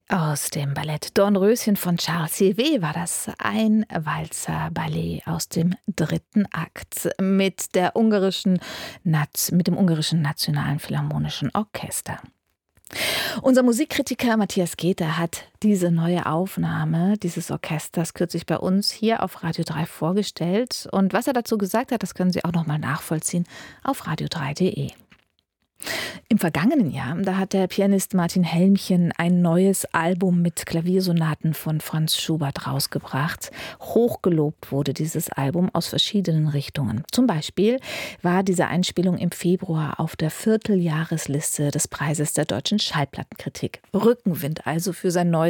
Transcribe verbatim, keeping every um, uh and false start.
Aus dem Ballett Dornröschen von Charles Sivet war das ein Walzer-Ballett aus dem dritten Akt mit, der ungarischen, mit dem ungarischen Nationalen Philharmonischen Orchester. Unser Musikkritiker Matthias Geter hat diese neue Aufnahme dieses Orchesters kürzlich bei uns hier auf Radio drei vorgestellt. Und was er dazu gesagt hat, das können Sie auch noch mal nachvollziehen auf radio drei punkt de. Im vergangenen Jahr, da hat der Pianist Martin Helmchen ein neues Album mit Klaviersonaten von Franz Schubert rausgebracht. Hochgelobt wurde dieses Album aus verschiedenen Richtungen. Zum Beispiel war diese Einspielung im Februar auf der Vierteljahresliste des Preises der deutschen Schallplattenkritik. Rückenwind also für sein neues